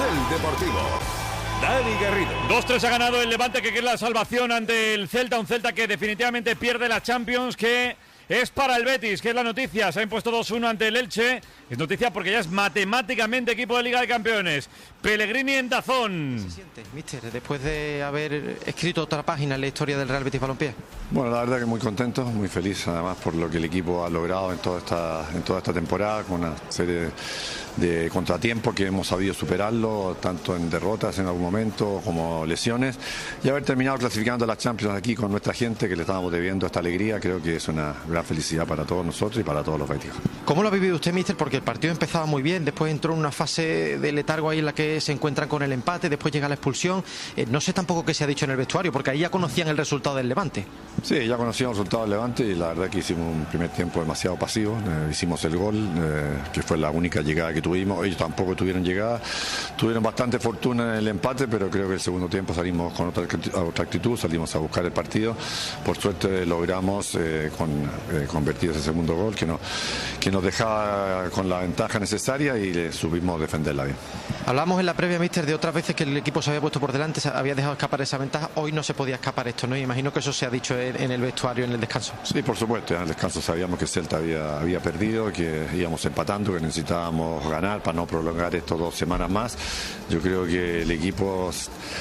Carrusel Deportivo. Dani Garrido. 2-3 ha ganado el Levante, que quiere la salvación ante el Celta. Un Celta que definitivamente pierde la Champions, que es para el Betis, que es la noticia. Se ha impuesto 2-1 ante el Elche. Es noticia porque ya es matemáticamente equipo de Liga de Campeones. Pellegrini en DAZN. ¿Qué se siente, míster, después de haber escrito otra página en la historia del Real Betis Balompié? Bueno, la verdad que muy contento, muy feliz además por lo que el equipo ha logrado en toda esta temporada, con una serie de contratiempos que hemos sabido superarlo, tanto en derrotas en algún momento como lesiones, y haber terminado clasificando a la Champions aquí con nuestra gente, que le estábamos debiendo esta alegría. Creo que es una gran felicidad para todos nosotros y para todos los béticos. ¿Cómo lo ha vivido usted, míster? Porque el partido empezaba muy bien, después entró en una fase de letargo ahí en la que se encuentran con el empate, después llega la expulsión. No sé tampoco qué se ha dicho en el vestuario, porque ahí ya conocían el resultado del Levante. Sí, ya conocíamos el resultado del Levante y la verdad que hicimos un primer tiempo demasiado pasivo. Hicimos el gol, que fue la única llegada que tuvimos. Ellos tampoco tuvieron llegada, tuvieron bastante fortuna en el empate, pero creo que el segundo tiempo salimos con otra actitud, salimos a buscar el partido. Por suerte logramos convertir ese segundo gol que nos dejaba con la ventaja necesaria y supimos defenderla bien. Hablamos en la previa, míster, de otras veces que el equipo se había puesto por delante, se había dejado escapar esa ventaja. Hoy no se podía escapar esto, ¿no? Y imagino que eso se ha dicho en el vestuario, en el descanso. Sí, por supuesto. En el descanso sabíamos que Celta había perdido, que íbamos empatando, que necesitábamos ganar para no prolongar estos 2 semanas más. Yo creo que el equipo,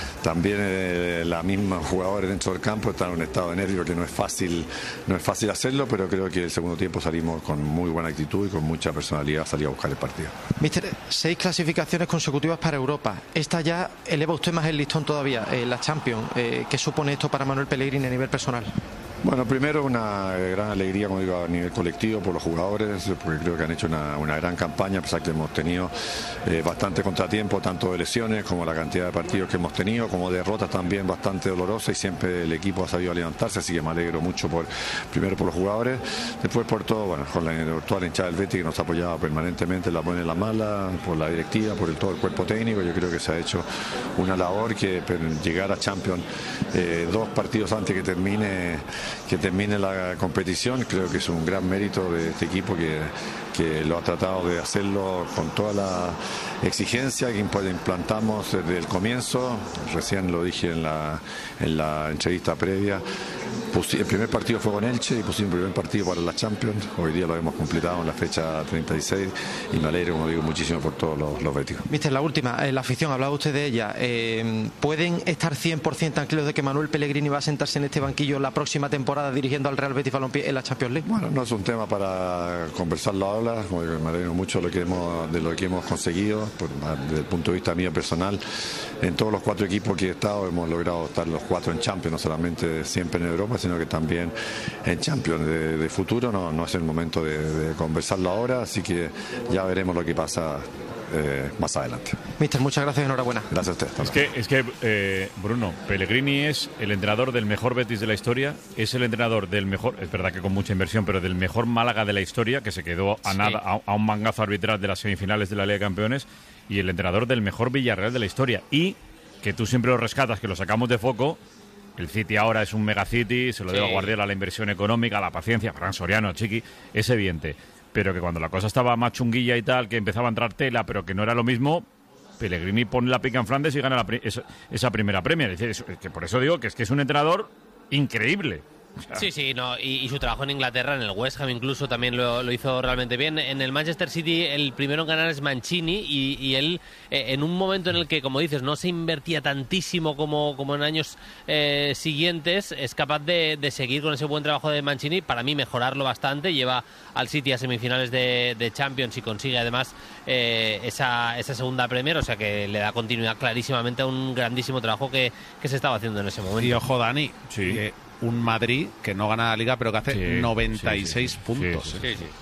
también la misma jugadores dentro del campo, están en un estado de nervio que no es fácil hacerlo, pero creo que el segundo tiempo salimos con muy buena actitud y con mucha personalidad, salir a buscar el partido. Míster, 6 clasificaciones consecutivas para Europa. Esta ya eleva usted más el listón todavía, la Champions. ¿Qué supone esto para Manuel Pellegrini a nivel personal? Bueno, primero una gran alegría, como digo, a nivel colectivo por los jugadores, porque creo que han hecho una gran campaña, a pesar que hemos tenido bastante contratiempo, tanto de lesiones como la cantidad de partidos que hemos tenido, como derrotas también bastante dolorosas, y siempre el equipo ha sabido levantarse, así que me alegro mucho primero por los jugadores, después por todo, bueno, con toda la hinchada del Betis que nos ha apoyado permanentemente, la buena y la mala, por la directiva, por todo el cuerpo técnico. Yo creo que se ha hecho una labor que llegar a Champions 2 partidos antes que termine la competición, creo que es un gran mérito de este equipo que lo ha tratado de hacerlo con toda la exigencia que implantamos desde el comienzo. Recién lo dije en la entrevista previa. El primer partido fue con Elche y pusimos el primer partido para la Champions. Hoy día lo hemos completado en la fecha 36 y me alegro, como digo, muchísimo por todos los béticos. Mister, la última, la afición, hablaba usted de ella. ¿Pueden estar 100% tranquilos de que Manuel Pellegrini va a sentarse en este banquillo la próxima temporada dirigiendo al Real Betis Balompié en la Champions League? Bueno, no es un tema para conversarlo ahora. Me alegro mucho de lo que hemos conseguido. Desde el punto de vista mío personal, en todos los 4 equipos que he estado hemos logrado estar los 4 en Champions, no solamente siempre en Europa, sino que también en Champions. De futuro no es el momento de conversarlo ahora, así que ya veremos lo que pasa más adelante. Mister, muchas gracias y enhorabuena. Gracias a usted. Es que Bruno, Pellegrini es el entrenador del mejor Betis de la historia, es el entrenador del mejor, es verdad que con mucha inversión, pero del mejor Málaga de la historia, que se quedó a un mangazo arbitral de las semifinales de la Liga de Campeones, y el entrenador del mejor Villarreal de la historia, y que tú siempre lo rescatas, que lo sacamos de foco. El City ahora es un megacity, se lo debe a Guardiola, la inversión económica, la paciencia, Fran Soriano, Chiqui, es evidente. Pero que cuando la cosa estaba más chunguilla y tal, que empezaba a entrar tela, pero que no era lo mismo, Pellegrini pone la pica en Flandes y gana esa primera Premier. Es decir, que por eso digo que es un entrenador increíble. O sea, Sí, no, y su trabajo en Inglaterra, en el West Ham incluso, también lo hizo realmente bien. En el Manchester City el primero en ganar es Mancini, y él, en un momento en el que, como dices, no se invertía tantísimo como en años siguientes, es capaz de seguir con ese buen trabajo de Mancini, para mí mejorarlo bastante, lleva al City a semifinales de Champions y consigue además esa segunda Premier, o sea que le da continuidad clarísimamente a un grandísimo trabajo que se estaba haciendo en ese momento. Y ojo, Dani, un Madrid que no gana la Liga, pero que hace 96 puntos.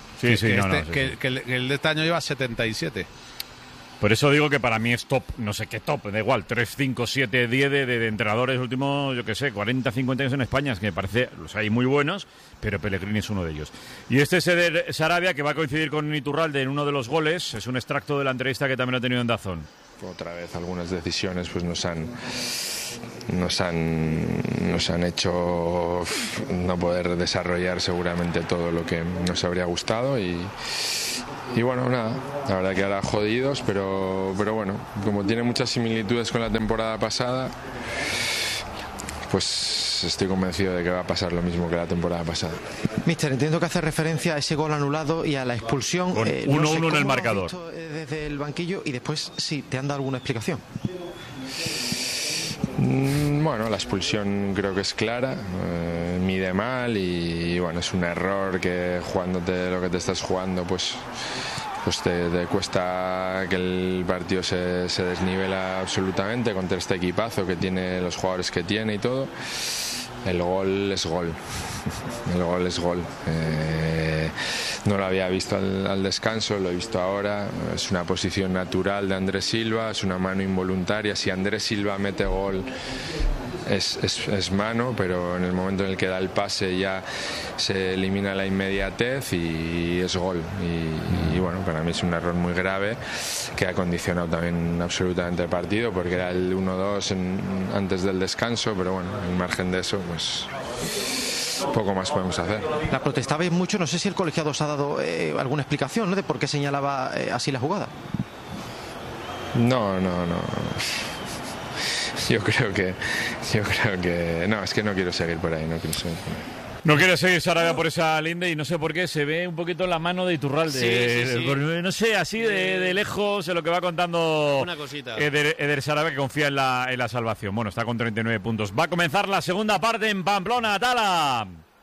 Que el de este año lleva 77. Por eso digo que para mí es top, no sé qué top, da igual, 3, 5, 7, 10 de entrenadores últimos, yo qué sé, 40, 50 años en España, es que me parece, los hay muy buenos, pero Pellegrini es uno de ellos. Y este es Eder Sarabia, que va a coincidir con Iturralde en uno de los goles, es un extracto de la entrevista que también ha tenido en DAZN. Otra vez algunas decisiones pues nos han nos han hecho no poder desarrollar seguramente todo lo que nos habría gustado y bueno, nada, la verdad que ahora jodidos, pero bueno, como tiene muchas similitudes con la temporada pasada, pues estoy convencido de que va a pasar lo mismo que la temporada pasada. Mister, entiendo que hace referencia a ese gol anulado y a la expulsión. 1-1 en el marcador. Desde el banquillo y después, sí, ¿te han dado alguna explicación? Bueno, la expulsión creo que es clara, mide mal y bueno, es un error que jugándote lo que te estás jugando, pues te cuesta que el partido se desnivela absolutamente contra este equipazo que tiene, los jugadores que tiene y todo. El gol es gol. El gol es gol. No lo había visto al descanso, lo he visto ahora. Es una posición natural de Andrés Silva, es una mano involuntaria. Si Andrés Silva mete gol es mano, pero en el momento en el que da el pase ya se elimina la inmediatez y es gol. Y bueno, para mí es un error muy grave que ha condicionado también absolutamente el partido, porque era el 1-2 antes del descanso, pero bueno, al margen de eso, pues poco más podemos hacer. La protestabais mucho, no sé si el colegiado os ha dado alguna explicación, ¿no?, de por qué señalaba así la jugada. No. Yo creo que no, es que no quiero seguir por ahí, No quiere seguir Sarabia por esa linde y no sé por qué se ve un poquito la mano de Iturralde. Sí. No sé, así de lejos en lo que va contando una cosita. Eder Sarabia, que confía en la salvación. Bueno, está con 39 puntos. Va a comenzar la segunda parte en Pamplona, Tala.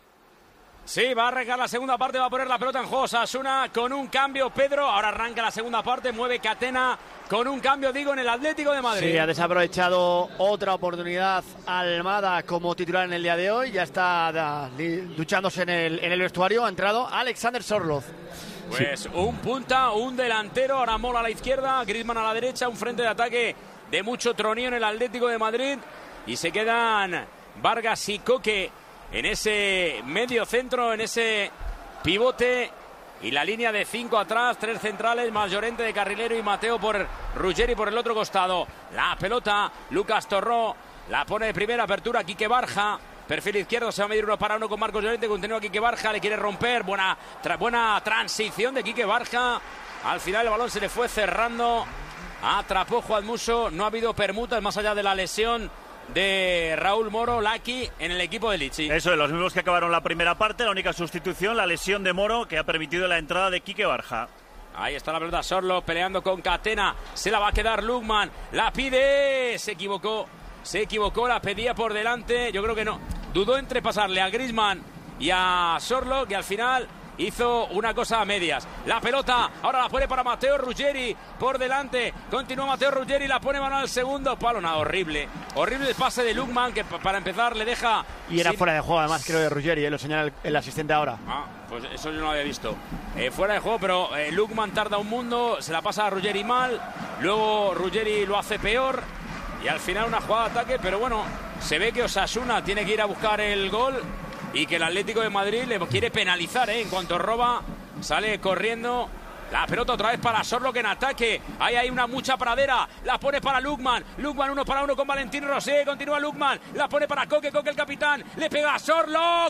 Sí, va a arrancar la segunda parte, va a poner la pelota en juego Osasuna con un cambio, Pedro. Ahora arranca la segunda parte, mueve Catena con un cambio, digo, en el Atlético de Madrid. Sí, ha desaprovechado otra oportunidad Almada como titular en el día de hoy. Ya está duchándose en el vestuario. Ha entrado Alexander Sorloz. Pues un punta, un delantero, ahora Mola a la izquierda, Griezmann a la derecha, un frente de ataque de mucho troneo en el Atlético de Madrid. Y se quedan Vargas y Coque en ese medio centro, en ese pivote, y la línea de 5 atrás, 3 centrales, más Llorente de carrilero y Mateo por Ruggeri por el otro costado. La pelota, Lucas Torró, la pone de primera apertura, Quique Barja, perfil izquierdo, se va a medir 1 para 1 con Marcos Llorente, continúa Quique Barja, le quiere romper, buena transición de Quique Barja, al final el balón se le fue cerrando, atrapó Juan Musso, no ha habido permutas más allá de la lesión de Raúl Moro, Laki, en el equipo de Lichi. Eso es, los mismos que acabaron la primera parte. La única sustitución, la lesión de Moro, que ha permitido la entrada de Quique Barja. Ahí está la pelota, Sorlo peleando con Catena, se la va a quedar Lukman, la pide, se equivocó, la pedía por delante, yo creo que no, dudó entre pasarle a Griezmann y a Sorlo, que al final hizo una cosa a medias. La pelota ahora la pone para Mateo Ruggeri por delante, continúa Mateo Ruggeri, la pone mano al segundo palo. Nada, horrible el pase de Lukman, que para empezar le deja, y era fuera de juego además, creo, de Ruggeri, lo señala el asistente ahora. Pues eso yo no lo había visto, fuera de juego, pero Lukman tarda un mundo, se la pasa a Ruggeri mal, luego Ruggeri lo hace peor y al final una jugada de ataque, pero bueno, se ve que Osasuna tiene que ir a buscar el gol y que el Atlético de Madrid le quiere penalizar, en cuanto roba, sale corriendo. La pelota otra vez para Sorlo, que en ataque. Ahí hay mucha pradera. La pone para Lukman. Lukman 1 para 1 con Valentín Rosé. Continúa Lukman. La pone para Coque. Coque el capitán. Le pega a Sorlo.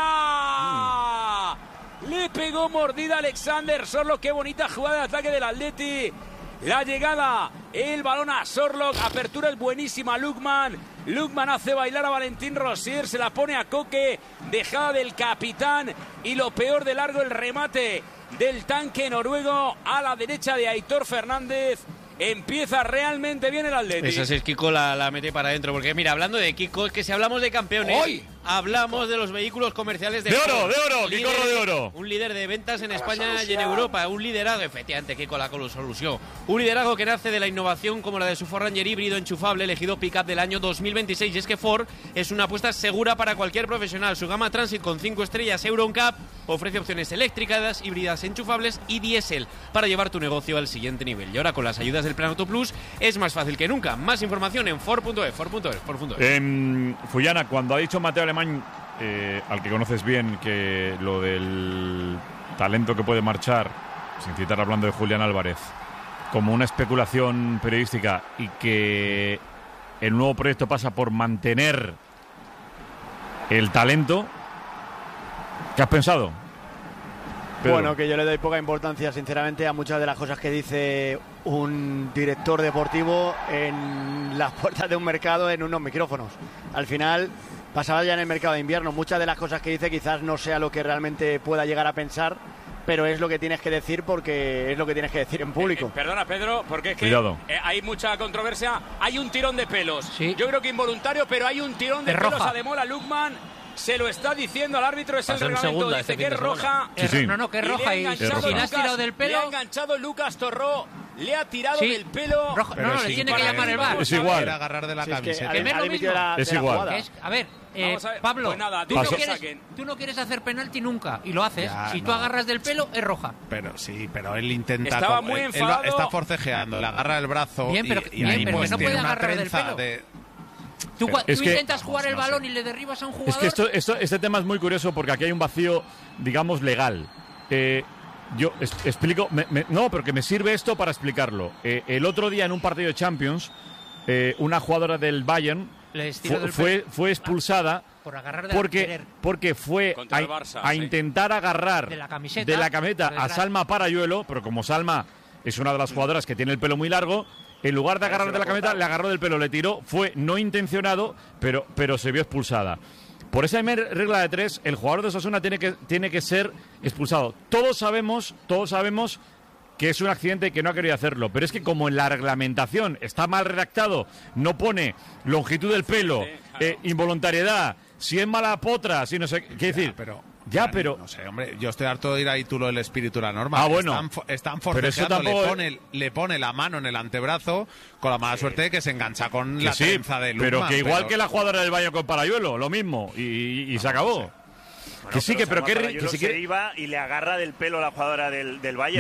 ¡Fuera! Le pegó mordida Alexander Sorlo. Qué bonita jugada de ataque del Atleti. La llegada, el balón a Sorlock, apertura es buenísima Lukman hace bailar a Valentín Rosier, se la pone a Coque, dejada del capitán y lo peor de largo, el remate del tanque noruego a la derecha de Aitor Fernández. Empieza realmente bien el Atleti. Esa es Kiko, la mete para adentro, porque mira, hablando de Kiko, es que si hablamos de campeones, hoy hablamos de los vehículos comerciales de oro, Kiko de oro. Un líder de ventas en España y en Europa, un liderazgo, efectivamente, Kiko la solución. Un liderazgo que nace de la innovación como la de su Ford Ranger híbrido enchufable, elegido pick-up del año 2026. Y es que Ford es una apuesta segura para cualquier profesional. Su gama Transit con 5 estrellas Euro NCAP ofrece opciones eléctricas, híbridas enchufables y diésel para llevar tu negocio al siguiente nivel. Y ahora con las ayudas del Plan Auto Plus es más fácil que nunca. Más información en Ford.es. Fullana, cuando ha dicho Mateo Alemán, al que conoces bien, que lo del talento que puede marchar, sin citar hablando de Julián Álvarez, como una especulación periodística, y que el nuevo proyecto pasa por mantener el talento. ¿Qué has pensado, Pedro? Bueno, que yo le doy poca importancia, sinceramente, a muchas de las cosas que dice un director deportivo en las puertas de un mercado en unos micrófonos. Al final, pasaba ya en el mercado de invierno, muchas de las cosas que dice quizás no sea lo que realmente pueda llegar a pensar, pero es lo que tienes que decir porque es lo que tienes que decir en público. Perdona, Pedro, porque es que hay mucha controversia. Hay un tirón de pelos. Sí. Yo creo que involuntario, pero hay un tirón de pelos a Demola. Lukman se lo está diciendo al árbitro, es el reglamento, dice que es roja. No, que es roja. Y si le has tirado del pelo... Le ha enganchado Lucas Torró, le ha tirado del pelo... Roja. No, le tiene que llamar el VAR. Es igual. Era agarrar de la camiseta. Es igual. A ver, Pablo, pues nada, tú no quieres hacer penalti nunca y lo haces. Si tú agarras del pelo, es roja. Pero él intenta... Estaba muy enfadado. Él está forcejeando, le agarra el brazo y ahí pues no puede agarrar del pelo. Tú intentas jugar el balón y le derribas a un jugador... Es que este tema es muy curioso porque aquí hay un vacío, digamos, legal. Yo explico... no, pero que me sirve esto para explicarlo. El otro día en un partido de Champions, una jugadora del Bayern fue expulsada por agarrar porque fue a intentar agarrar de la camiseta a Salma Parayuelo, pero como Salma es una de las jugadoras que tiene el pelo muy largo, en lugar de agarrar de la camiseta, le agarró del pelo, le tiró, fue no intencionado, pero se vio expulsada. Por esa regla de 3, el jugador de Osasuna tiene que ser expulsado. Todos sabemos que es un accidente y que no ha querido hacerlo, pero es que como en la reglamentación está mal redactado, no pone longitud del pelo, involuntariedad, si es mala potra, si no sé qué decir. Pero no sé, hombre, yo estoy harto de ir ahí tú lo del espíritu de la norma. Bueno. Están forcejeando, le pone la mano en el antebrazo con la mala suerte de que se engancha con la trenza de Lukman. Pero que igual que la jugadora del Bayern con Parayuelo, lo mismo, y se acabó. Bueno, pero se iba y le agarra del pelo a la jugadora del Bayern.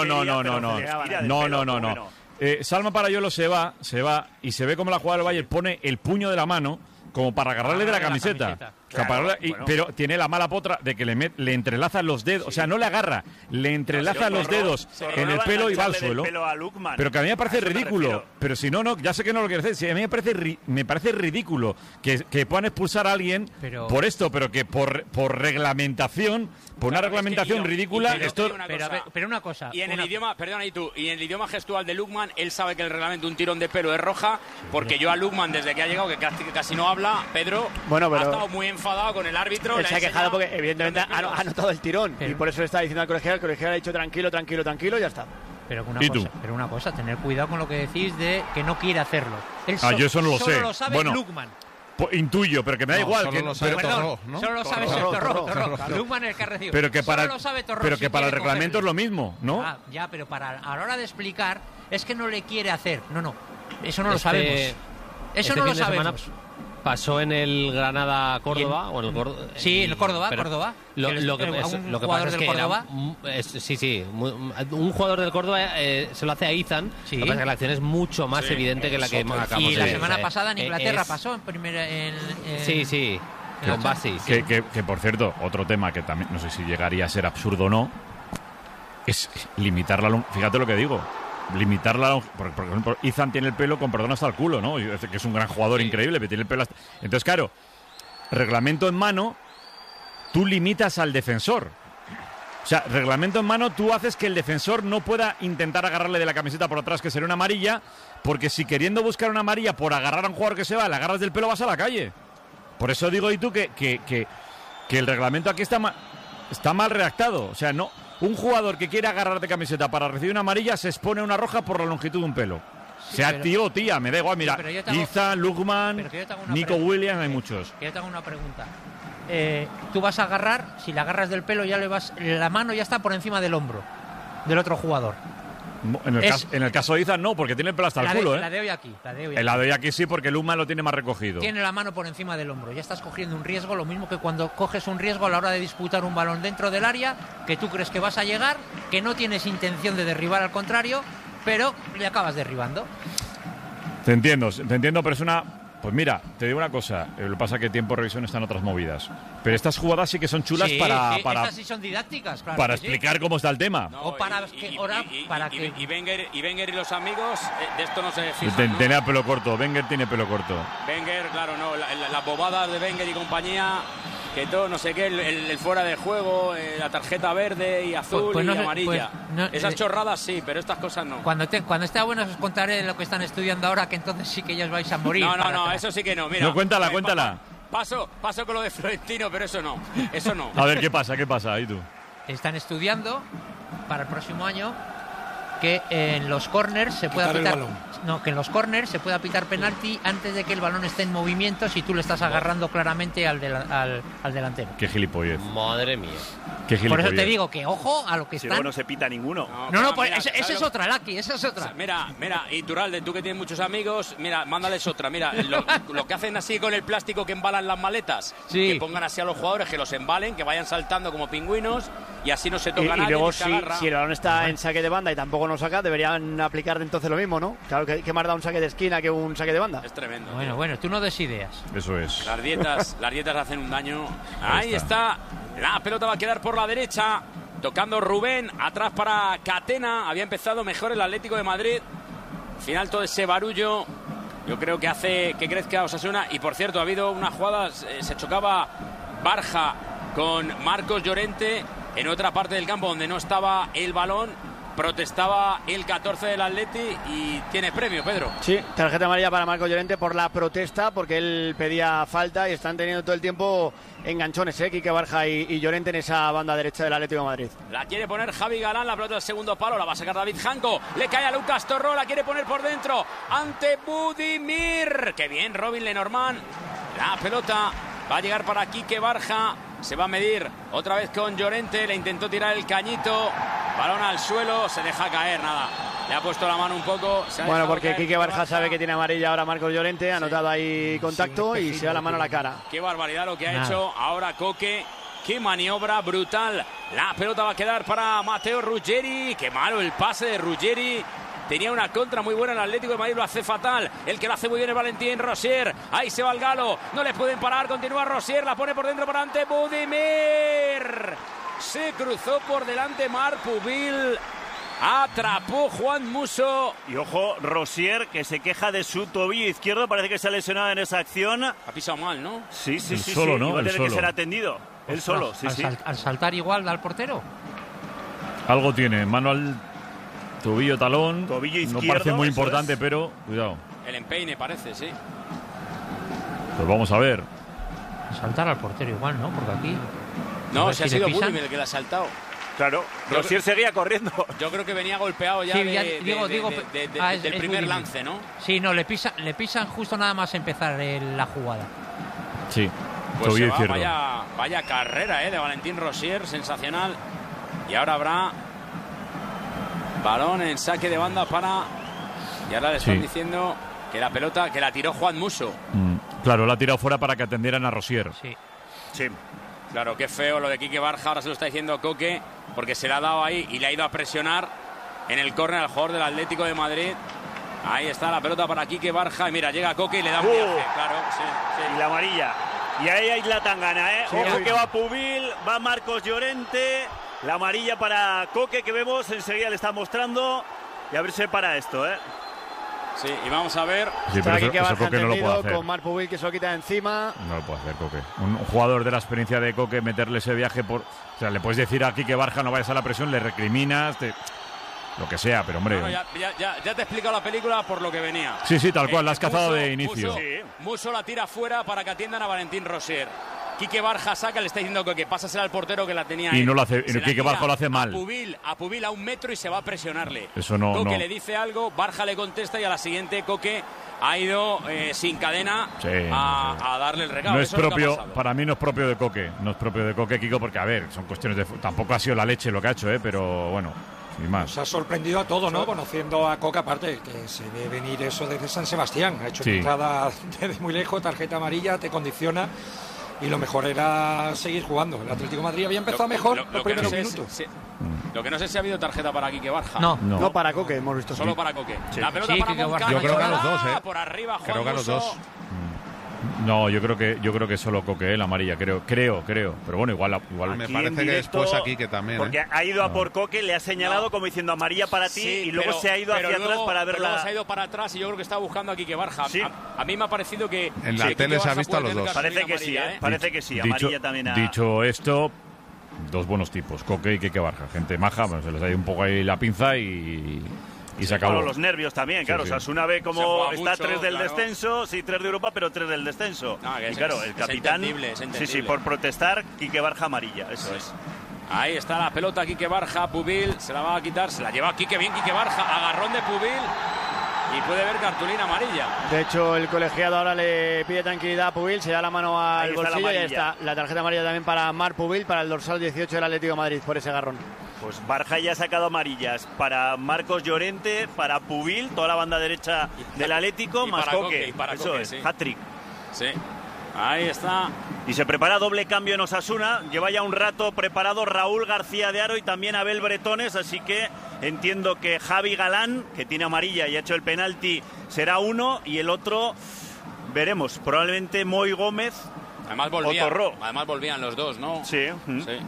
No. Salma Parayuelo se va y se ve como la jugadora del Bayern pone el puño de la mano como para agarrarle de la camiseta. Pero tiene la mala potra de que le entrelaza los dedos, o sea, no le agarra, le entrelaza los dedos en el pelo y va al suelo. Pero que a mí me parece ridículo. Pero si no, ya sé que no lo quiere hacer. Si a mí me parece ridículo que puedan expulsar a alguien por esto, pero que por reglamentación, por una reglamentación ridícula, pero una cosa. Y en el idioma, y en el idioma gestual de Lukman, él sabe que el reglamento un tirón de pelo es roja, porque yo a Lukman desde que ha llegado, que casi no habla, Pedro, ha estado muy enfadado con el árbitro. Él se ha quejado porque evidentemente ha notado el tirón y por eso le está diciendo al colegial, el colegial ha dicho tranquilo, y ya está. Pero una cosa, tener cuidado con lo que decís de que no quiere hacerlo. Yo eso no lo sé. Solo lo sabe Lukman. Intuyo, pero que me da igual. Solo lo sabe Torró, ¿no? Solo lo sabe Torró. Lukman es el que ha recibido. Pero que para el reglamento cogerlo. es lo mismo, ¿no? Ya, pero a la hora de explicar es que no le quiere hacer. No, eso no lo sabemos. Eso no lo sabemos. Pasó en el Granada-Córdoba o en el Córdoba. Sí, en el Córdoba. Lo que pasa es que un jugador del Córdoba se lo hace a Ethan. Lo que pasa es que la acción es mucho más evidente que la que acabamos de ver. Y la semana pasada en Inglaterra pasó en primera. Sí. Con Basi. Que por cierto, otro tema que también no sé si llegaría a ser absurdo o no, es limitar la longitud. Fíjate lo que digo. Limitarla, por ejemplo, Ethan tiene el pelo con perdón hasta el culo, ¿no? Que es un gran jugador increíble, pero tiene el pelo hasta... Entonces, claro, reglamento en mano, tú limitas al defensor. O sea, reglamento en mano, tú haces que el defensor no pueda intentar agarrarle de la camiseta por atrás, que sería una amarilla, porque si queriendo buscar una amarilla por agarrar a un jugador que se va, le agarras del pelo, vas a la calle. Por eso digo, y tú, que el reglamento aquí está mal redactado. O sea, no... Un jugador que quiere agarrar de camiseta para recibir una amarilla se expone a una roja por la longitud de un pelo. Tío o tía, me da igual. Mira, Ethan, Lukman, Nico Williams, hay muchos. Yo te hago una pregunta. Tú vas a agarrar, si la agarras del pelo, la mano ya está por encima del hombro del otro jugador. En el caso de Ethan no, porque tiene el pelo hasta el culo. La de hoy aquí. La de hoy aquí sí, porque Lukman lo tiene más recogido. Tiene la mano por encima del hombro. Ya estás cogiendo un riesgo, lo mismo que cuando coges un riesgo a la hora de disputar un balón dentro del área, que tú crees que vas a llegar, que no tienes intención de derribar al contrario, pero le acabas derribando. Te entiendo, pero Pues mira, te digo una cosa. Lo que pasa es que tiempo de revisión están otras movidas. Pero estas jugadas sí que son chulas para estas sí son didácticas, claro. Para explicar cómo está el tema. No, o para que Wenger y los amigos de esto no se fijan, ¿no? Tenía pelo corto. Wenger tiene pelo corto. Wenger, claro, no. Las bobadas de Wenger y compañía, que todo, no sé qué, el fuera de juego, la tarjeta verde y azul y amarilla. Esas chorradas sí, pero estas cosas no. Cuando esté bueno os contaré lo que están estudiando ahora, que entonces sí que ya os vais a morir. No, eso sí que no. Mira, no, cuéntala. Paso con lo de Florentino, pero eso no. A ver, ¿qué pasa? Ahí tú. Están estudiando para el próximo año que en los corners se pueda pitar que en los corners se pueda pitar penalti antes de que el balón esté en movimiento si tú le estás agarrando claramente al delantero. Qué gilipollez. Madre mía. Por eso te digo que ojo a lo que están. Si luego no se pita ninguno. Esa es otra, Laki, esa es otra. Mira, Iturralde, tú que tienes muchos amigos, mira, mándales otra. Mira, lo que hacen así con el plástico que embalan las maletas, que pongan así a los jugadores, que los embalen, que vayan saltando como pingüinos y así no se toca nadie. Y luego si el balón está en saque de banda y tampoco lo saca, deberían aplicar entonces lo mismo, ¿no? Claro, que más da un saque de esquina que un saque de banda. Es tremendo. Bueno, tú no des ideas. Eso es. Las dietas hacen un daño. Ahí está. La pelota va a quedar por la derecha. Tocando Rubén. Atrás para Catena. Había empezado mejor el Atlético de Madrid. Al final todo ese barullo yo creo que hace que crezca Osasuna. Y por cierto, ha habido una jugada. Se chocaba Barja con Marcos Llorente en otra parte del campo donde no estaba el balón. Protestaba el 14 del Atleti y tiene premio, Pedro. Sí, tarjeta amarilla para Marcos Llorente por la protesta, porque él pedía falta y están teniendo todo el tiempo enganchones, Quique Barja y Llorente en esa banda derecha del Atlético de Madrid. La quiere poner Javi Galán, la pelota del segundo palo, la va a sacar David Janko, le cae a Lucas Torró, la quiere poner por dentro ante Budimir. Qué bien, Robin Lenormand. La pelota va a llegar para Quique Barja. Se va a medir otra vez con Llorente. Le intentó tirar el cañito. Balón al suelo. Se deja caer, nada. Le ha puesto la mano un poco. Bueno, porque Quique Barja sabe que tiene amarilla ahora Marcos Llorente. Ha notado ahí contacto y se da la mano a la cara. Qué barbaridad lo que ha hecho ahora Coque. Qué maniobra brutal. La pelota va a quedar para Matteo Ruggeri. Qué malo el pase de Ruggeri. Tenía una contra muy buena el Atlético de Madrid, lo hace fatal. El que lo hace muy bien es Valentín Rosier. Ahí se va el galo. No le pueden parar. Continúa Rosier. La pone por dentro para ante Budimir. Se cruzó por delante Marc Pubil. Atrapó Juan Musso. Y ojo, Rosier, que se queja de su tobillo izquierdo. Parece que se ha lesionado en esa acción. Ha pisado mal, ¿no? Sí. Solo, ¿no? Va a tener que ser atendido. Él solo, sí. Al saltar igual da al portero. Algo tiene. Mano al tobillo, talón. Tobillo izquierdo. No parece muy importante, pero cuidado. El empeine parece, sí. Pues vamos a ver. Saltar al portero igual, ¿no? Porque aquí... No, se ha sido Budimir el que le ha saltado. Claro, Rosier seguía corriendo. Yo creo que venía golpeado ya, del primer lance, ¿no? Sí, no, le pisan justo nada más empezar la jugada. Sí, pues se va, vaya carrera de Valentín Rosier, sensacional. Y ahora habrá balón en saque de banda para... Y ahora le están diciendo que la pelota, que la tiró Juan Musso. Claro, la ha tirado fuera para que atendieran a Rosier. Sí. Claro, qué feo lo de Quique Barja, ahora se lo está diciendo Coque, porque se le ha dado ahí y le ha ido a presionar en el córner al jugador del Atlético de Madrid. Ahí está la pelota para Quique Barja y mira, llega Coque y le da un viaje, claro. Sí. Y la amarilla. Y ahí hay la tangana, Ojo que va Pubil, va Marcos Llorente, la amarilla para Coque que vemos, enseguida le está mostrando y a ver si se para esto, Sí, y vamos a ver. Sí, pero eso Coque no lo puede hacer. Con Marc Pubil que se lo quita encima. No lo puede hacer Coque. Un jugador de la experiencia de Coque, meterle ese viaje por... O sea, le puedes decir a Quique Barja no vayas a la presión, le recriminas, lo que sea, pero hombre... No, ya te he explicado la película por lo que venía. Sí, tal cual, la has cazado de inicio. Musso la tira fuera para que atiendan a Valentín Rosier. Quique Barja saca, le está diciendo que pásasela al portero que la tenía y no lo hace, Quique Barja lo hace mal. A Pubil a 1 metro y se va a presionarle. Eso no. Coque le dice algo, Barja le contesta y a la siguiente Coque ha ido sin cadena a darle el regalo. No es propio, para mí no es propio de Coque. No es propio de Coque, Kiko, porque a ver, son cuestiones de... Tampoco ha sido la leche lo que ha hecho, pero bueno, sin más. Nos ha sorprendido a todos, ¿no? Conociendo a Coque, aparte, que se ve venir eso desde San Sebastián. Ha hecho una entrada desde muy lejos, tarjeta amarilla, te condiciona. Y lo mejor era seguir jugando. El Atlético de Madrid había empezado mejor los primeros minutos. Lo que no sé si ha habido tarjeta para Quique Barja. No para Coque, hemos visto. Solo para Coque. La pelota para Moncada. Yo creo que a los dos, Por arriba Juan Creo que a los dos. No, yo creo que solo Coque, la amarilla, creo. Pero bueno, igual me parece que después aquí que también. Porque ha ido a por Coque, le ha señalado como diciendo amarilla para ti, y luego se ha ido hacia atrás para verla. Luego se ha ido para atrás y yo creo que está buscando a Quique Barja. Sí. A mí me ha parecido que en la tele se ha visto a los dos. Parece que sí, parece que sí. Amarilla también. Dicho esto, dos buenos tipos, Coque y Quique Barja, gente maja, se les ha ido un poco ahí la pinza y se acabó. Claro, los nervios también, claro. Sí. Osasuna ve como está mucho, 3 del descenso, sí, 3 de Europa, pero 3 del descenso. Y claro, el capitán, sí, por protestar, Quique Barja amarilla, eso es. Ahí está la pelota, Quique Barja, Pubil, se la va a quitar, se la lleva Quique, bien Quique Barja, agarrón de Pubil. Y puede ver cartulina amarilla. De hecho, el colegiado ahora le pide tranquilidad a Pubil, se da la mano al bolsillo y ahí está la tarjeta amarilla también para Marc Pubil, para el dorsal 18 del Atlético de Madrid, por ese agarrón. Pues Barja ya ha sacado amarillas para Marcos Llorente, para Pubil, toda la banda derecha del Atlético, más Coque. Eso es, hat-trick. Sí. Ahí está. Y se prepara doble cambio en Osasuna. Lleva ya un rato preparado Raúl García de Haro y también Abel Bretones. Así que entiendo que Javi Galán, que tiene amarilla y ha hecho el penalti, será uno. Y el otro, veremos. Probablemente Moy Gómez. Además volvían los dos, ¿no? Sí. Sí.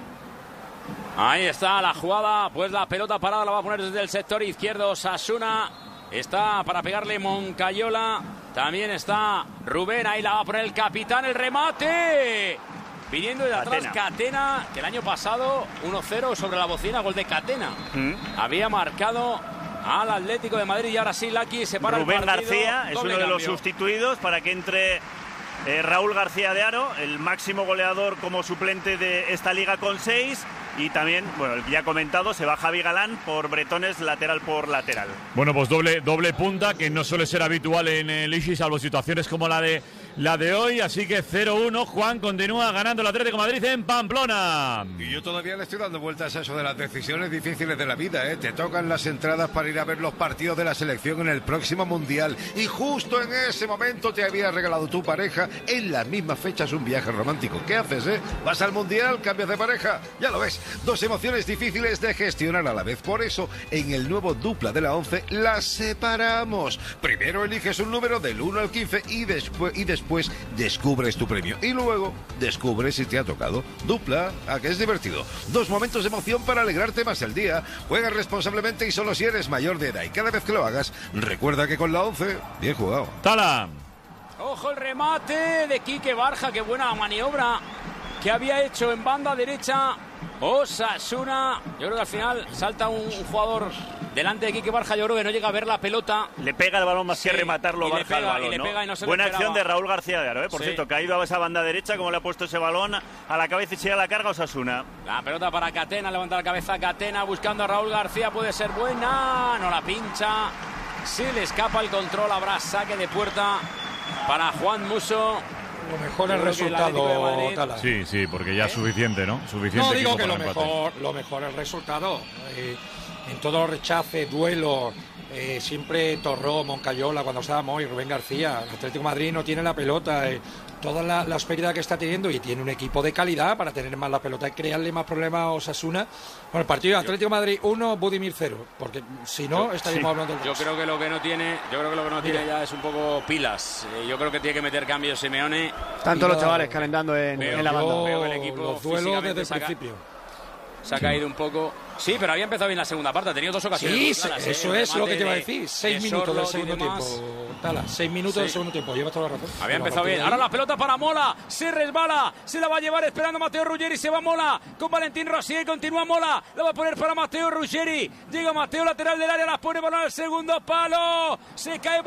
Ahí está la jugada. Pues la pelota parada la va a poner desde el sector izquierdo Osasuna. Está para pegarle Moncayola. También está Rubén, ahí la va a poner el capitán, el remate. Viniendo de atrás Catena, que el año pasado 1-0 sobre la bocina, gol de Catena. Había marcado al Atlético de Madrid y ahora sí, Laki se para Rubén el partido. García es uno de los sustituidos para que entre Raúl García de Haro, el máximo goleador como suplente de esta liga con 6. Y también, bueno, ya comentado, se va Javi Galán por Bretones, lateral por lateral. Bueno, pues doble punta, que no suele ser habitual en el Ixi, salvo situaciones como la de hoy. Así que 0-1, Juan continúa ganando el Atlético de Madrid en Pamplona. Y yo todavía le estoy dando vueltas a eso de las decisiones difíciles de la vida, ¿eh? Te tocan las entradas para ir a ver los partidos de la selección en el próximo Mundial. Y justo en ese momento te había regalado tu pareja en las mismas fechas un viaje romántico. ¿Qué haces, ¿Vas al Mundial? ¿Cambias de pareja? Ya lo ves. Dos emociones difíciles de gestionar a la vez. Por eso, en el nuevo Dupla de la 11, las separamos. Primero eliges un número del 1 al 15 y después descubres tu premio. Y luego descubres si te ha tocado. Dupla, ¿a que es divertido? Dos momentos de emoción para alegrarte más el día. Juega responsablemente y solo si eres mayor de edad. Y cada vez que lo hagas, recuerda que con la 11, bien jugado. ¡Tala! Ojo el remate de Quique Barja, qué buena maniobra que había hecho en banda derecha Osasuna. Yo creo que al final salta un jugador delante de Quique Barja. Yo creo que no llega a ver la pelota. Le pega el balón más que rematarlo. Barja el balón, y le pega y no se buena acción de Raúl García de Haro, por cierto, que ha ido a esa banda derecha, como le ha puesto ese balón a la cabeza y llega la carga Osasuna. La pelota para Catena, levanta la cabeza Catena buscando a Raúl García, puede ser buena, no la pincha. Si le escapa el control, habrá saque de puerta para Juan Musso. Lo mejor el resultado, Tala. Sí, porque ya es suficiente, ¿no? Suficiente. No, digo que lo mejor el resultado. En todos los rechaces, duelos, siempre Torró, Moncayola, cuando estábamos, y Rubén García. El Atlético de Madrid no tiene la pelota. Todas las pérdidas que está teniendo, y tiene un equipo de calidad para tener más la pelota y crearle más problemas a Osasuna. Bueno, el partido de Atlético de Madrid 1, Budimir 0, porque si no estaríamos hablando del Yo creo que lo que no tiene ya es un poco pilas. Yo creo que tiene que meter cambios Simeone. Tanto los chavales calentando en la banda. Veo el equipo los duelos desde el principio. Se ha caído un poco. Sí, pero había empezado bien la segunda parte, ha tenido dos ocasiones. Sí, eso es lo que te iba a decir. 6 minutos del segundo tiempo. Tala, 6 minutos del segundo tiempo, llevas toda la razón. Había empezado bien. Ahora la pelota para Mola, se resbala, se la va a llevar esperando Matteo Ruggeri, se va Mola con Valentín Rosier, continúa Mola, la va a poner para Matteo Ruggeri. Llega Matteo, lateral del área, la pone balón al segundo palo. Se cae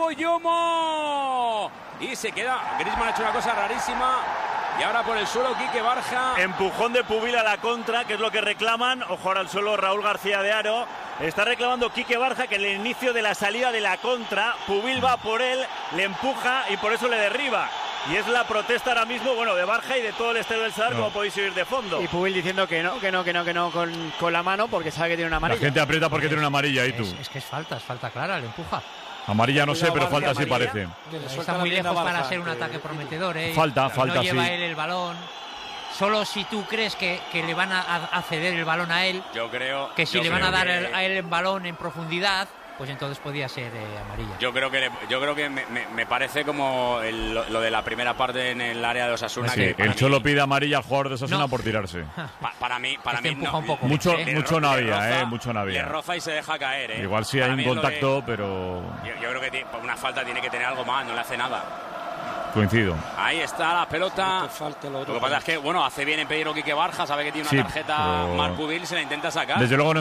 Boyomo y se queda. Griezmann ha hecho una cosa rarísima. Y ahora por el suelo Quique Barja. Empujón de Pubil a la contra, que es lo que reclaman. Ojo ahora al suelo Raúl García de Haro. Está reclamando Quique Barja que en el inicio de la salida de la contra, Pubil va por él, le empuja y por eso le derriba. Y es la protesta ahora mismo, bueno, de Barja y de todo el estadio del Sadar, como podéis oír de fondo. Y Pubil diciendo que no con la mano, porque sabe que tiene una amarilla. La gente aprieta porque tiene una amarilla, ¿y tú? Es que es falta clara, le empuja. Amarilla no sé, pero falta sí parece. Está muy lejos para ser un ataque prometedor, Falta, no lleva sí. él el balón. Solo si tú crees que le van a ceder el balón a él. Yo creo que si le van a dar a él el balón en profundidad, pues entonces podía ser amarilla. Yo creo que me parece como lo de la primera parte en el área de Osasuna. Sí, que el Cholo pide amarilla al jugador de Osasuna por tirarse. Para mí no. Un poco mucho no había, mucho no había. Le roza y se deja caer. Igual sí hay un contacto, pero... Yo creo que una falta tiene que tener algo más, no le hace nada. Coincido. Ahí está la pelota. Lo que pasa es que, hace bien en pedirlo Quique Barja, sabe que tiene una tarjeta Marcubil, se la intenta sacar. Desde luego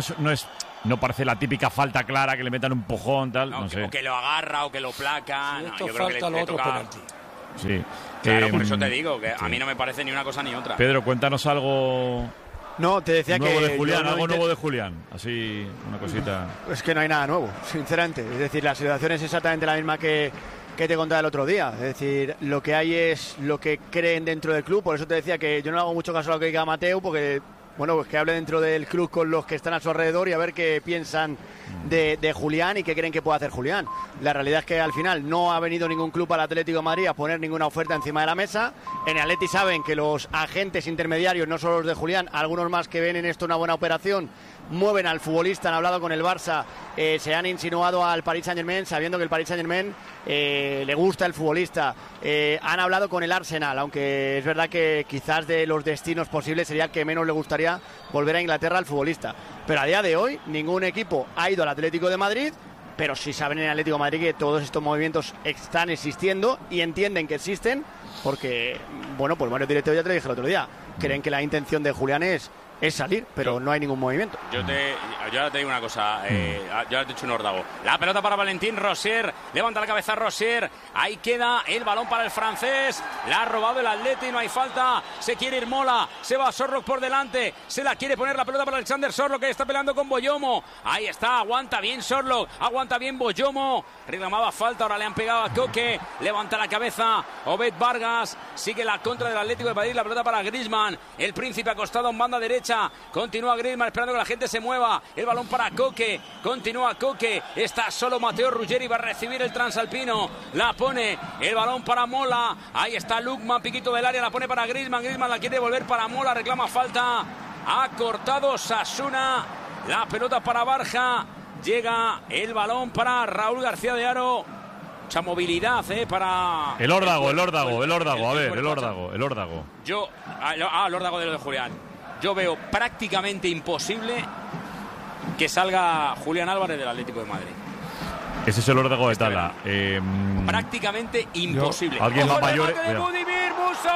no parece la típica falta clara que le metan un empujón, tal, no sé. O que lo agarra o que lo placa. Yo creo que le toca penalti. Sí. Claro, por eso te digo, que a mí no me parece ni una cosa ni otra. Pedro, cuéntanos algo... No, te decía nuevo que... de Julián, algo nuevo de Julián. Así, una cosita... Es que no hay nada nuevo, sinceramente. Es decir, la situación es exactamente la misma que te contaba el otro día. Es decir, lo que hay es lo que creen dentro del club. Por eso te decía que yo no hago mucho caso a lo que diga Mateu, porque, pues que hable dentro del club con los que están a su alrededor y a ver qué piensan de Julián y qué creen que puede hacer Julián. La realidad es que al final no ha venido ningún club al Atlético de Madrid a poner ninguna oferta encima de la mesa. En el Atleti saben que los agentes intermediarios, no solo los de Julián, algunos más que ven en esto una buena operación, mueven al futbolista, han hablado con el Barça, se han insinuado al Paris Saint-Germain sabiendo que el Paris Saint-Germain le gusta el futbolista, han hablado con el Arsenal, aunque es verdad que quizás de los destinos posibles sería el que menos le gustaría volver a Inglaterra al futbolista, pero a día de hoy ningún equipo ha ido al Atlético de Madrid, pero sí saben en el Atlético de Madrid que todos estos movimientos están existiendo y entienden que existen porque, pues varios directivos, ya te lo dije el otro día, creen que la intención de Julián es salir, pero no hay ningún movimiento. Yo ahora te digo una cosa, yo ahora te he hecho un órdago. La pelota para Valentín Rosier, levanta la cabeza Rosier, ahí queda el balón para el francés, la ha robado el Atleti, no hay falta, se quiere ir Mola, se va Sorlock por delante, se la quiere poner la pelota para Alexander Sorlock, que está peleando con Boyomo, ahí está, aguanta bien Sorlock, aguanta bien Boyomo, reclamaba falta, ahora le han pegado a Coque, levanta la cabeza Obed Vargas, sigue la contra del Atlético de Madrid, la pelota para Griezmann, el Príncipe acostado en banda derecha, continúa Griezmann esperando que la gente se mueva, el balón para Coque, continúa Coque, está solo Matteo Ruggeri, va a recibir el transalpino, la pone, el balón para Mola, ahí está Lukman, piquito del área, la pone para Griezmann, Griezmann la quiere devolver para Mola, reclama falta, ha cortado Osasuna, la pelota para Barja, llega el balón para Raúl García de Haro, mucha movilidad para... El órdago, el órdago. El órdago. El órdago de lo de Julián. Yo veo prácticamente imposible que salga Julián Álvarez del Atlético de Madrid. Ese es el órdago de Tala. Prácticamente imposible. Alguien más mayor. de Budimir Musso.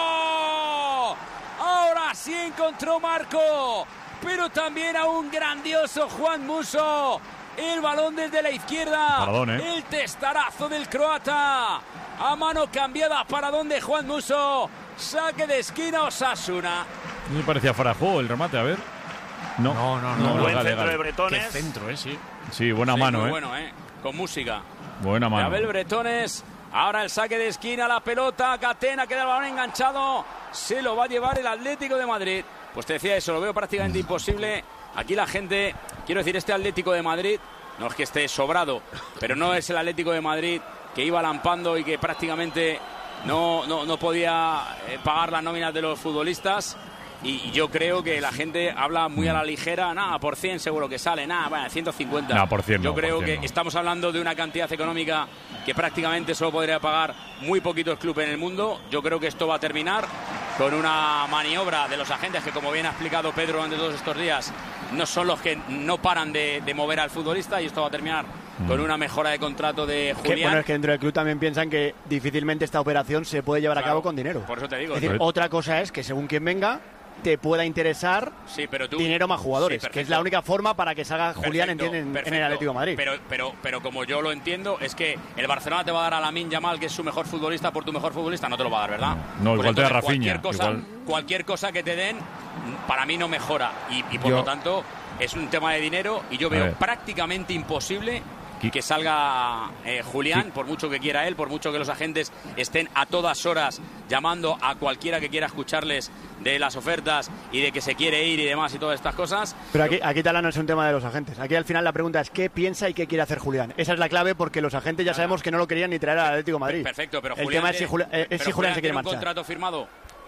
Ahora sí encontró Marco, pero también a un grandioso Juan Musso. El balón desde la izquierda. Paradón, El testarazo del croata. A mano cambiada, paradón de Juan Musso. Saque de esquina Osasuna. No me parecía fuera de juego el remate, a ver. No. Buen centro de Bretones. Qué centro, sí. Sí, buena mano, muy bueno, con música. Buena mano. Abel Bretones. Ahora el saque de esquina, la pelota. Catena, queda el balón enganchado. Se lo va a llevar el Atlético de Madrid. Pues te decía eso, lo veo prácticamente imposible. Aquí la gente, quiero decir, este Atlético de Madrid, no es que esté sobrado, pero no es el Atlético de Madrid que iba lampando y que prácticamente no podía pagar las nóminas de los futbolistas. Y yo creo que la gente habla muy a la ligera, nada, por 100 seguro que sale, nada, bueno, 150. Nada, por 100 yo creo que no. Estamos hablando de una cantidad económica que prácticamente solo podría pagar muy poquitos clubes en el mundo. Yo creo que esto va a terminar con una maniobra de los agentes que, como bien ha explicado Pedro durante todos estos días, no son los que no paran de mover al futbolista, y esto va a terminar con una mejora de contrato de Julián. Es que dentro del club también piensan que difícilmente esta operación se puede llevar a cabo con dinero. Por eso te digo. Es decir, otra cosa es que según quien venga te pueda interesar dinero más jugadores, que es la única forma para que salga Julián en el Atlético de Madrid. Pero como yo lo entiendo, es que el Barcelona te va a dar a Lamine Yamal, que es su mejor futbolista, por tu mejor futbolista, no te lo va a dar, ¿verdad? No, igual te da Rafinha. Cualquier cosa que te den, para mí no mejora, y por lo tanto es un tema de dinero, y yo veo prácticamente imposible que salga Julián, por mucho que quiera él, por mucho que los agentes estén a todas horas llamando a cualquiera que quiera escucharles de las ofertas y de que se quiere ir y demás y todas estas cosas. Pero aquí Tala no es un tema de los agentes. Aquí al final la pregunta es ¿qué piensa y qué quiere hacer Julián? Esa es la clave, porque los agentes ya sabemos que no lo querían ni traer al Atlético de Madrid. Perfecto, pero el tema es si Julián se quiere marchar. ¿Un contrato firmado?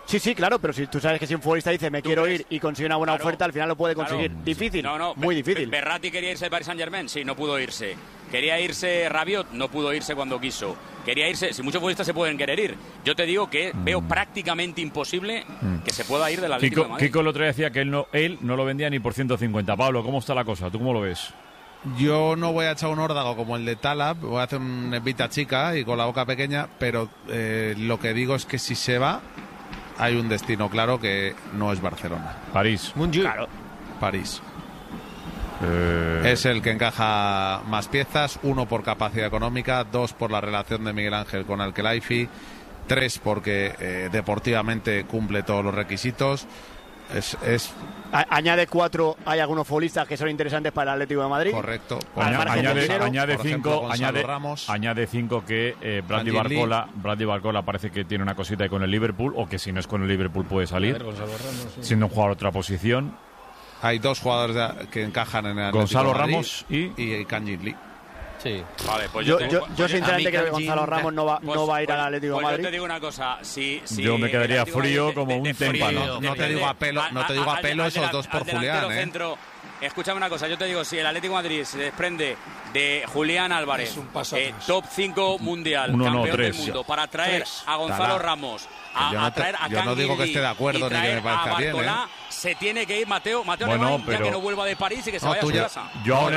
Sí, claro, pero si tú sabes que si un futbolista dice me quiero ir y consigue una buena oferta, al final lo puede conseguir. Difícil, muy difícil. Berratti quería irse al Paris Saint-Germain, sí, no pudo irse. Quería irse Rabiot, no pudo irse cuando quiso. Quería irse, si muchos futbolistas se pueden querer ir. Yo te digo que veo prácticamente imposible que se pueda ir de la Atlético de Madrid. Kiko el otro día decía que él no lo vendía ni por 150. Pablo, ¿cómo está la cosa? ¿Tú cómo lo ves? Yo no voy a echar un órdago como el de Talab, voy a hacer una evita chica y con la boca pequeña, pero lo que digo es que si se va, hay un destino claro que no es Barcelona. París. Claro. París. Es el que encaja más piezas, 1 por capacidad económica, 2 por la relación de Miguel Ángel con Al-Khelaifi, 3 porque deportivamente cumple todos los requisitos. Añade 4, hay algunos futbolistas que son interesantes para el Atlético de Madrid. Correcto. Añade 5, Ramos. añade 5 que Bradley Barcola parece que tiene una cosita ahí con el Liverpool, o que si no es con el Liverpool puede salir, siendo un jugador de otra posición. Hay 2 jugadores que encajan en el Atlético Gonzalo de Madrid Ramos y Kang-in Lee. Sí. Vale, pues yo sinceramente creo que Gonzalo Ramos no va a ir al Atlético de Madrid. Yo te digo una cosa, yo me quedaría frío como un témpano. No te digo a pelo esos 2 por Julián, Escúchame una cosa, yo te digo, si el Atlético de Madrid se desprende de Julián Álvarez, top 5 mundial, campeón del mundo, para traer a Gonzalo Ramos, a traer a yo no digo que esté de acuerdo ni que me parezca bien, se tiene que ir Mateo bueno, Alemán, pero... ya que no vuelva de París y que se vaya a su casa. Yo a un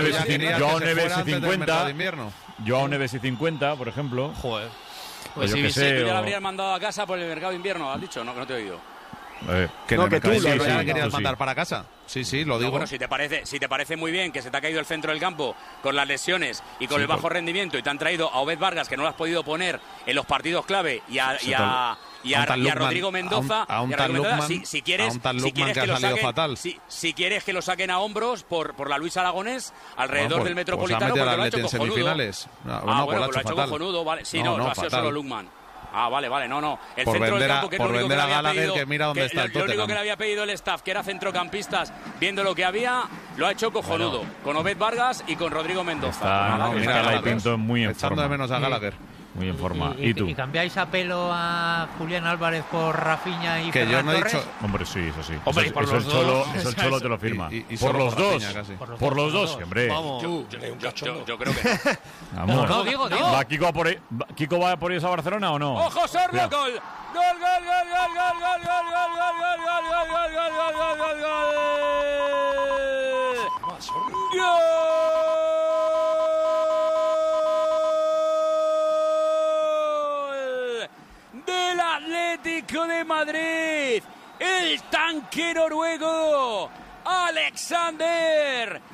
Neves y 50, por ejemplo. Joder. Pues si tú ya lo habrías mandado a casa por el mercado de invierno, ¿has dicho? No, que no te he oído. Que tú lo querías mandar para casa. Sí, lo digo. Bueno, si te parece muy bien que se te ha caído el centro del campo con las lesiones y con el bajo rendimiento y te han traído a Obed Vargas, que no lo has podido poner en los partidos clave, y a Rodrigo Mendoza, si quieres que lo saquen a hombros por la Luis Aragonés alrededor del Metropolitano, porque lo ha hecho cojonudo. Lo ha hecho cojonudo, vale. Sí, no ha sido solo Lukman. Vale, no. El por centro vender, del campo, que por vender a Gallagher, que mira dónde está el Tottenham. Lo único que le había pedido el staff, que era centrocampistas, viendo lo que había, lo ha hecho cojonudo. Con Obed Vargas y con Rodrigo Mendoza. Está Pinto muy en forma. Echando de menos a Gallagher. Muy en forma. ¿Y tú? ¿Y cambiáis a pelo a Julián Álvarez por Rafinha y que Ferran yo no Torres? he dicho... Hombre, sí, eso sí. Hombre, eso el Cholo te lo firma. Y por los dos. Por los dos, hombre. Yo creo que no. Vamos. No, digo. ¿Va Kiko va por ellos a Barcelona o no? ¡Ojo, Sorlo! ¡Gol! Del Atlético de Madrid, el tanque noruego Alexander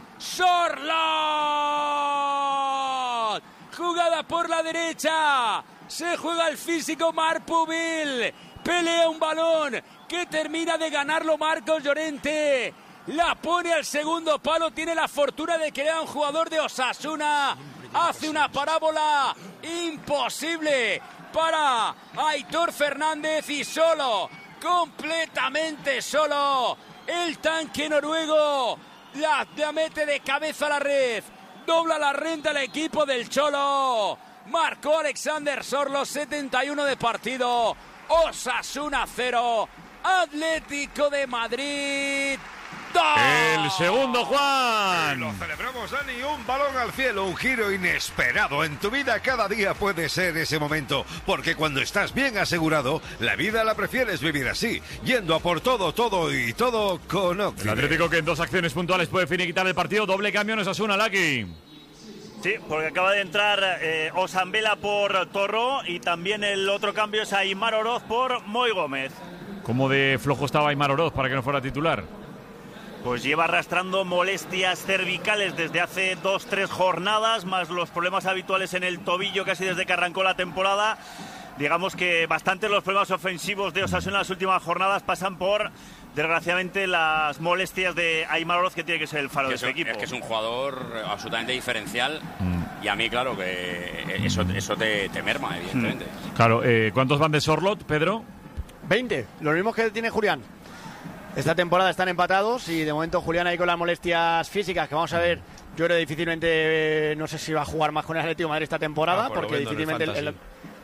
Sørloth. Jugada por la derecha, se juega el físico Marc Pubil, pelea un balón que termina de ganarlo Marcos Llorente, la pone al segundo palo, tiene la fortuna de que era un jugador de Osasuna, hace una parábola imposible para Aitor Fernández y solo, completamente solo, el tanque noruego la mete de cabeza a la red, dobla la renta el equipo del Cholo, marcó Alexander Sørloth, 71 de partido, Osasuna 0, Atlético de Madrid 2. El segundo, Juan. Y lo celebramos, Dani, un balón al cielo, un giro inesperado. En tu vida cada día puede ser ese momento, porque cuando estás bien asegurado, la vida la prefieres vivir así, yendo a por todo y todo con Occident. El Atlético, que en 2 acciones puntuales puede finiquitar el partido, doble cambio en Osasuna, Laki. Sí, porque acaba de entrar Osambela por Torró y también el otro cambio es Aimar Oroz por Moy Gómez. ¿Cómo de flojo estaba Aimar Oroz para que no fuera titular? Pues lleva arrastrando molestias cervicales desde hace 2-3 jornadas, más los problemas habituales en el tobillo casi desde que arrancó la temporada. Digamos que bastante los problemas ofensivos de Osasuna en las últimas jornadas pasan por, desgraciadamente, las molestias de Aimar Oroz, que tiene que ser el faro de este equipo. Es que es un jugador absolutamente diferencial y a mí, claro, que eso te merma, evidentemente. Claro, ¿cuántos van de Sørloth, Pedro? 20, los mismos que tiene Julián. Esta temporada están empatados y de momento Julián ahí con las molestias físicas que vamos a ver. Yo creo que difícilmente, no sé si va a jugar más con el Atlético de Madrid esta temporada, porque difícilmente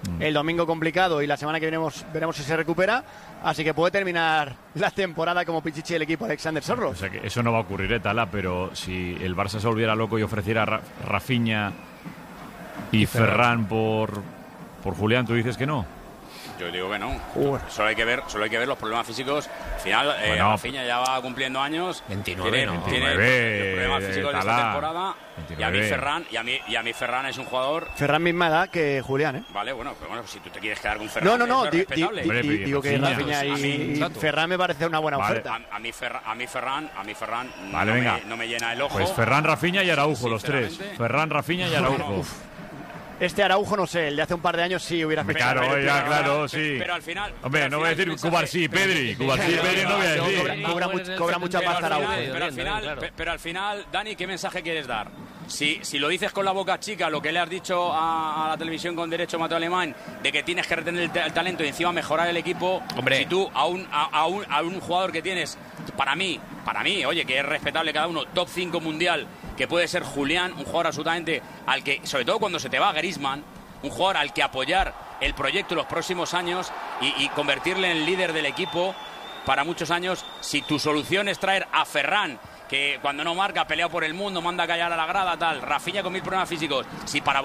El domingo complicado y la semana que viene veremos si se recupera. Así que puede terminar la temporada como Pichichi el equipo Alexander Sorloth. O sea que eso no va a ocurrir, Tala, pero si el Barça se volviera loco y ofreciera a Rafinha y Ferran por Julián, ¿tú dices que no? Yo digo que no. Solo hay que ver los problemas físicos. Al final, Rafinha ya va cumpliendo años. 29, ¿no? Tiene problemas físicos de esta temporada. 29. Y a mí Ferran es un jugador. Ferran misma edad que Julián, ¿eh? Vale, bueno, pero bueno, si tú te quieres quedar con Ferran. No, es respetable. digo que Rafinha y Ferran me parece una buena oferta. A mí Ferran vale, no me llena el ojo. Pues Ferran, Rafinha y Araujo, los tres. Ferran, Rafinha y Araujo. Este Araujo, no sé, el de hace un par de años sí hubiera fichado. Claro, sí. Pero al final. Hombre, no voy a decir Cubarsí, Pedri. Cubarsí, Pedri no voy a decir. Cobra mucha pasta Araujo. Pero al final, Dani, ¿qué mensaje quieres dar? Si lo dices con la boca chica, lo que le has dicho a la televisión con derecho, Mateo Alemán, de que tienes que retener el talento y encima mejorar el equipo. Hombre. Si tú a un jugador que tienes, para mí, oye, que es respetable cada uno, top 5 mundial, que puede ser Julián, un jugador absolutamente al que, sobre todo cuando se te va Griezmann, un jugador al que apoyar el proyecto en los próximos años y convertirle en líder del equipo para muchos años. Si tu solución es traer a Ferran, que cuando no marca, pelea por el mundo, manda a callar a la grada, tal, Rafinha con 1000 problemas físicos, si para